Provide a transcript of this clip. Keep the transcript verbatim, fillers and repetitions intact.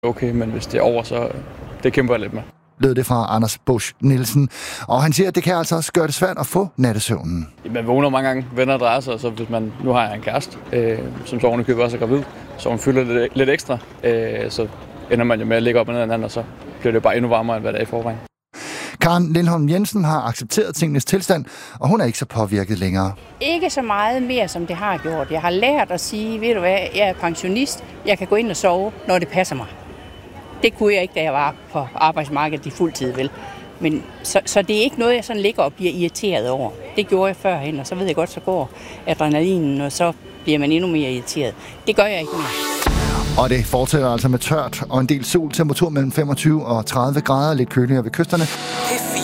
Okay, men hvis det er over, så det kæmper jeg lidt med. Lød det fra Anders Busch Nielsen. Og han siger, at det kan altså også gøre det svært at få nattesøvnen. Man vågner mange gange, venner drejer sig, så hvis man, nu har jeg en kæreste, øh, som så ovenikøbet også er gravid, så hun fylder lidt, lidt ekstra, øh, så ender man jo med at ligge op og ned ad hinanden, og så bliver det bare endnu varmere, end hvad det er i forvejen. Karen Lindholm Jensen har accepteret tingenes tilstand, og hun er ikke så påvirket længere. Ikke så meget mere, som det har gjort. Jeg har lært at sige, ved du hvad, jeg er pensionist, jeg kan gå ind og sove, når det passer mig. Det kunne jeg ikke, da jeg var på arbejdsmarkedet i fuld tid, vel. Men, så, så det er ikke noget, jeg sådan ligger og bliver irriteret over. Det gjorde jeg førhen, og så ved jeg godt, så går adrenalinen, og så bliver man endnu mere irriteret. Det gør jeg ikke mere. Og det fortsætter altså med tørt og en del sol, temperatur mellem femogtyve og tredive grader, lidt køligere ved kysterne.